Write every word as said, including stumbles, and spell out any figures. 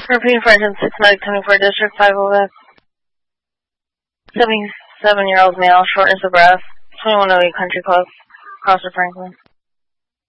Repeating for engine six medic twenty-four district five oh F. seventy-seven year old male, shortness of breath, twenty-one oh eight country club, Crossroad Franklin.